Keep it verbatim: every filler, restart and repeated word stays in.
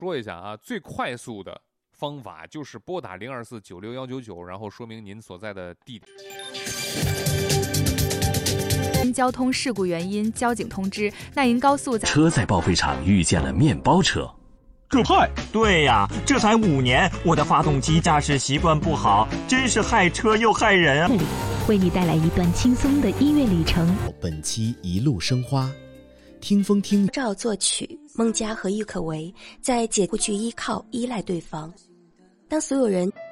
说一下啊，最快速的方法就是拨打零二四九六幺九九，然后说明您所在的地点。 因交通事故原因，交警通知奈银高速车在报废厂遇见了面包车。 可害！对呀，这才五年，我的发动机驾驶习惯不好，真是害车又害人啊！ 这里为你带来一段轻松的音乐旅程。 本期一路生花，听风听赵作曲，孟佳和郁可唯在解不去依靠依赖对方。当所有人